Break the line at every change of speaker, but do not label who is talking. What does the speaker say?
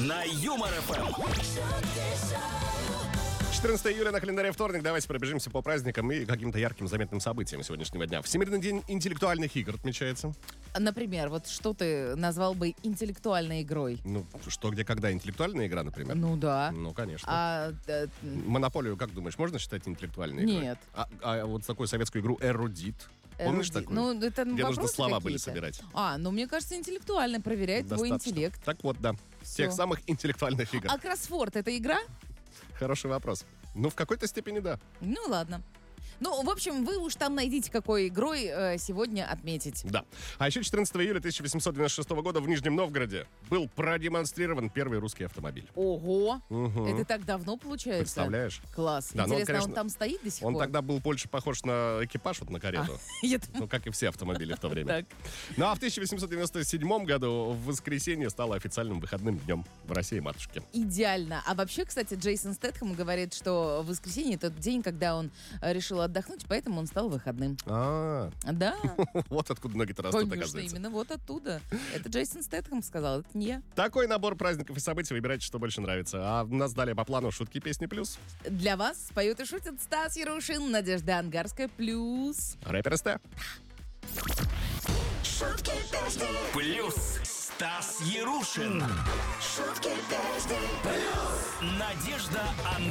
на Юмор ФМ.
14 июля на календаре вторник. Давайте пробежимся по праздникам и каким-то ярким заметным событиям сегодняшнего дня. Всемирный день интеллектуальных игр отмечается.
Например, вот что ты назвал бы интеллектуальной игрой?
Ну, что, где, когда. Интеллектуальная игра, например?
Ну да.
Ну, конечно. Монополию, как думаешь, можно считать интеллектуальной игрой?
Нет.
А вот такую советскую игру «Эрудит». Помнишь такую?
Ну, это
где нужно слова
какие-то
были собирать.
Ну, мне кажется, интеллектуально проверяет твой
Достаточно.
интеллект.
Так вот, да.
Всё.
Тех самых интеллектуальных игр.
А кроссворд — это игра?
Хороший вопрос. Ну, в какой-то степени да.
Ну, ладно. Ну, в общем, вы уж там найдите, какой игрой сегодня отметить.
Да. А еще 14 июля 1896 года в Нижнем Новгороде был продемонстрирован первый русский автомобиль.
Ого! Это так давно, получается?
Представляешь?
Класс.
Да, ну,
Интересно,
конечно,
он там стоит до сих
Он
пор?
тогда был больше похож на экипаж, вот на карету.
Я думаю,
Ну, как и все автомобили в то время.
так.
Ну, а в 1897 году в воскресенье стало официальным выходным днем в России, матушке.
Идеально. А вообще, кстати, Джейсон Стэтхэм говорит, что воскресенье — тот день, когда он решил отдохнуть, поэтому он стал выходным. Да,
Вот откуда ноги-то растут,
конечно,
оказывается.
именно вот оттуда. Это Джейсон Стэтхэм сказал, это не я.
Такой набор праздников и событий. Выбирайте, что больше нравится. А у нас далее по плану шутки, песни, плюс.
Для вас поют и шутят Стас Ярушин, Надежда Ангарская, плюс...
Рэпер СТ.
Шутки дожди,
Плюс Стас Ярушин.
шутки дожди,
Надежда Ангарская.